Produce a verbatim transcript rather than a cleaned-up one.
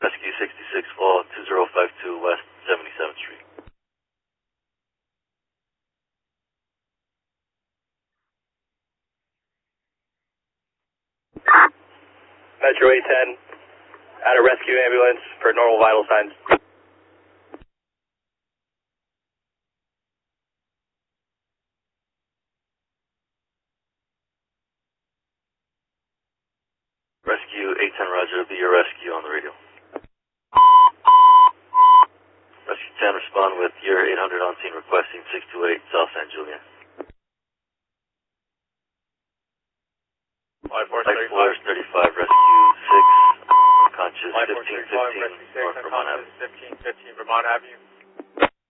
Rescue sixty-six Fall, two zero five two West seventy-seventh Street. Metro eight ten, at a rescue ambulance for normal vital signs. Rescue eight ten Roger, be your rescue on the radio. Rescue ten, respond with your eight hundred on scene requesting six two eight South San Julian. Life force thirty-five, rescue six, conscious fifteen fifteen, North Vermont Avenue. fifteen fifteen Vermont Avenue.